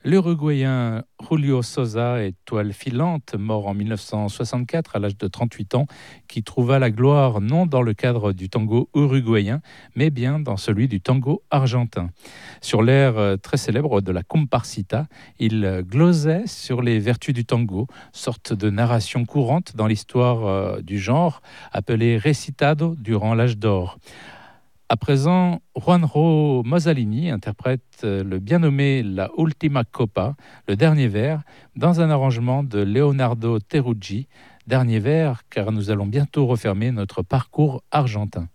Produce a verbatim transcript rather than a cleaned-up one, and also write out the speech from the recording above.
L'Uruguayen Julio Sosa, étoile filante, mort en mille neuf cent soixante-quatre à l'âge de trente-huit ans, qui trouva la gloire non dans le cadre du tango uruguayen, mais bien dans celui du tango argentin. Sur l'air euh, très célèbre de la Comparsita, il euh, glosait sur les vertus du tango, sorte de narration courante dans l'histoire euh, du genre, appelée recitado durant l'âge d'or. À présent, Juanjo Mozzalini interprète euh, le bien nommé La Ultima Copa, le dernier vers, dans un arrangement de Leonardo Teruggi. Dernier vers, car nous allons bientôt refermer notre parcours argentin.